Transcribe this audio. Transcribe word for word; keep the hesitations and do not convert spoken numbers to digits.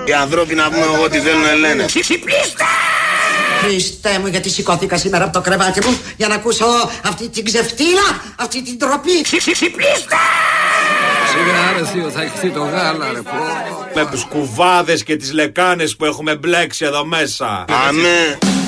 Οι ανθρώποι να πούμε εγώ τι θέλουν λένε. Ξυπνήστε! Χριστέ μου, γιατί σηκώθηκα σήμερα από το κρεβάτι μου για να ακούσω αυτή την ξεφτύλα, αυτή την τροπή. Ξυπνήστε! Σιγά ρε θείο, θα εκθεί το γάλα ρε πω. Με τους κουβάδες και τις λεκάνες που έχουμε μπλέξει εδώ μέσα. Αμέ.